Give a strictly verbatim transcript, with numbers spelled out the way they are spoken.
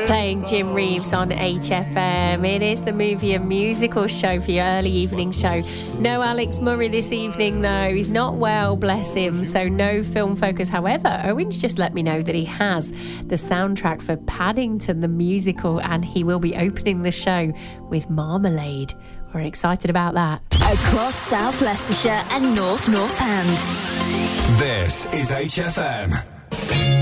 Playing Jim Reeves on H F M. It is the movie and musical show for your early evening show. No Alex Murray this evening, though. He's not well, bless him, so no film focus. However, Owen's just let me know that he has the soundtrack for Paddington the musical, and he will be opening the show with Marmalade. We're excited about that. Across South Leicestershire and North Northants. This is H F M.